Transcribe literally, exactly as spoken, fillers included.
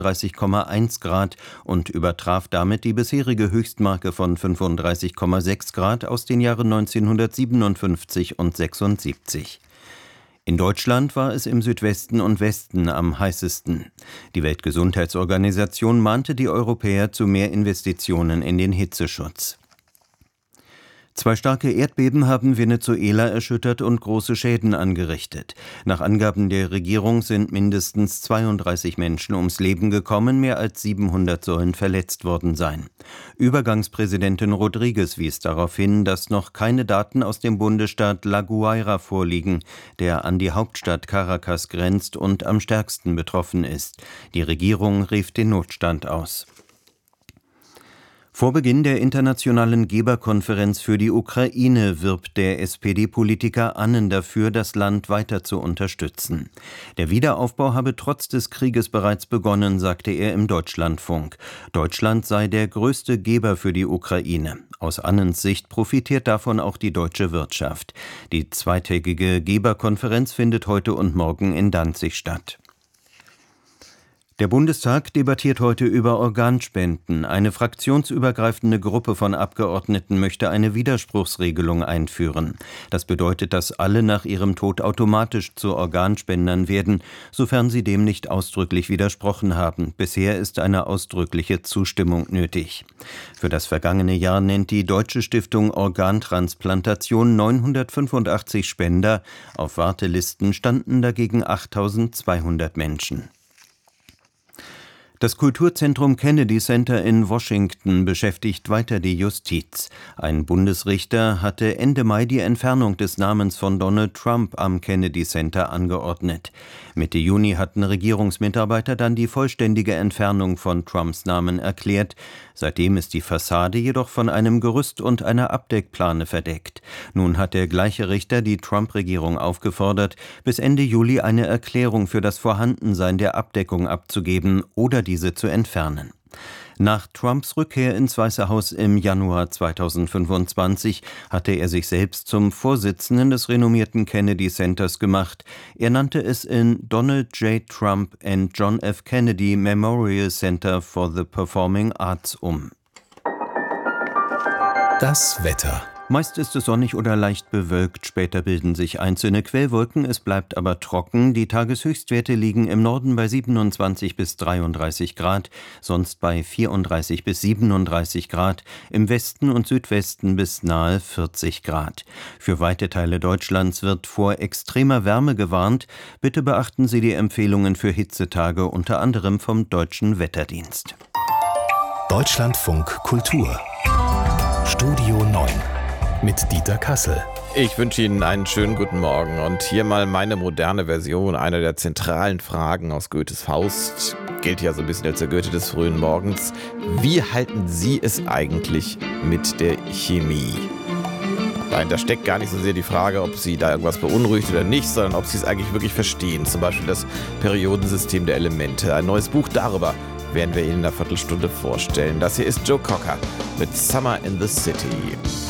dreißig Komma eins Grad und übertraf damit die bisherige Höchstmarke von fünfunddreißig Komma sechs Grad aus den Jahren neunzehnhundertsiebenundfünfzig und sechsundsiebzig. In Deutschland war es im Südwesten und Westen am heißesten. Die Weltgesundheitsorganisation mahnte die Europäer zu mehr Investitionen in den Hitzeschutz. Zwei starke Erdbeben haben Venezuela erschüttert und große Schäden angerichtet. Nach Angaben der Regierung sind mindestens zweiunddreißig Menschen ums Leben gekommen, mehr als siebenhundert sollen verletzt worden sein. Übergangspräsidentin Rodriguez wies darauf hin, dass noch keine Daten aus dem Bundesstaat La Guaira vorliegen, der an die Hauptstadt Caracas grenzt und am stärksten betroffen ist. Die Regierung rief den Notstand aus. Vor Beginn der internationalen Geberkonferenz für die Ukraine wirbt der S P D-Politiker Annen dafür, das Land weiter zu unterstützen. Der Wiederaufbau habe trotz des Krieges bereits begonnen, sagte er im Deutschlandfunk. Deutschland sei der größte Geber für die Ukraine. Aus Annens Sicht profitiert davon auch die deutsche Wirtschaft. Die zweitägige Geberkonferenz findet heute und morgen in Danzig statt. Der Bundestag debattiert heute über Organspenden. Eine fraktionsübergreifende Gruppe von Abgeordneten möchte eine Widerspruchsregelung einführen. Das bedeutet, dass alle nach ihrem Tod automatisch zu Organspendern werden, sofern sie dem nicht ausdrücklich widersprochen haben. Bisher ist eine ausdrückliche Zustimmung nötig. Für das vergangene Jahr nennt die Deutsche Stiftung Organtransplantation neunhundertfünfundachtzig Spender. Auf Wartelisten standen dagegen achttausendzweihundert Menschen. Das Kulturzentrum Kennedy Center in Washington beschäftigt weiter die Justiz. Ein Bundesrichter hatte Ende Mai die Entfernung des Namens von Donald Trump am Kennedy Center angeordnet. Mitte Juni hatten Regierungsmitarbeiter dann die vollständige Entfernung von Trumps Namen erklärt. Seitdem ist die Fassade jedoch von einem Gerüst und einer Abdeckplane verdeckt. Nun hat der gleiche Richter die Trump-Regierung aufgefordert, bis Ende Juli eine Erklärung für das Vorhandensein der Abdeckung abzugeben oder diese zu entfernen. Nach Trumps Rückkehr ins Weiße Haus im Januar zweitausendfünfundzwanzig hatte er sich selbst zum Vorsitzenden des renommierten Kennedy Centers gemacht. Er nannte es in Donald J. Trump and John F. Kennedy Memorial Center for the Performing Arts um. Das Wetter. Meist ist es sonnig oder leicht bewölkt, später bilden sich einzelne Quellwolken, es bleibt aber trocken. Die Tageshöchstwerte liegen im Norden bei siebenundzwanzig bis dreiunddreißig Grad, sonst bei vierunddreißig bis siebenunddreißig Grad, im Westen und Südwesten bis nahe vierzig Grad. Für weite Teile Deutschlands wird vor extremer Wärme gewarnt. Bitte beachten Sie die Empfehlungen für Hitzetage, unter anderem vom Deutschen Wetterdienst. Deutschlandfunk Kultur. Studio neun. Mit Dieter Kassel. Ich wünsche Ihnen einen schönen guten Morgen und hier mal meine moderne Version einer der zentralen Fragen aus Goethes Faust. Gilt ja so ein bisschen als der Goethe des frühen Morgens. Wie halten Sie es eigentlich mit der Chemie? Dahinter steckt gar nicht so sehr die Frage, ob Sie da irgendwas beunruhigt oder nicht, sondern ob Sie es eigentlich wirklich verstehen. Zum Beispiel das Periodensystem der Elemente. Ein neues Buch darüber werden wir Ihnen in einer Viertelstunde vorstellen. Das hier ist Joe Cocker mit Summer in the City.